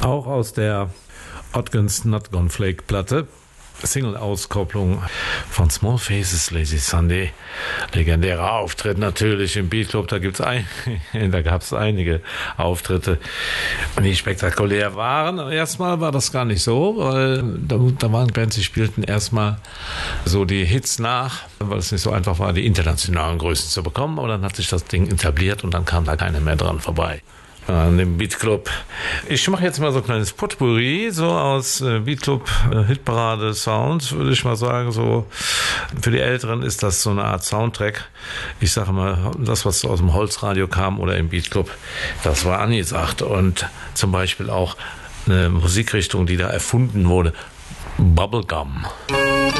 Auch aus der Otgens Not Gone Flake Platte. Single-Auskopplung von Small Faces, Lazy Sunday. Legendärer Auftritt natürlich im Beatclub. Da gab es einige Auftritte, die spektakulär waren. Erstmal war das gar nicht so, weil da waren Bands, die spielten erstmal so die Hits nach, weil es nicht so einfach war, die internationalen Größen zu bekommen. Aber dann hat sich das Ding etabliert und dann kam da keiner mehr dran vorbei. An dem Beatclub. Ich mache jetzt mal so ein kleines Potpourri, so aus Beatclub Hitparade Sounds, würde ich mal sagen. So für die Älteren ist das so eine Art Soundtrack. Ich sage mal, das, was aus dem Holzradio kam oder im Beatclub, das war angesagt. Und zum Beispiel auch eine Musikrichtung, die da erfunden wurde, Bubblegum.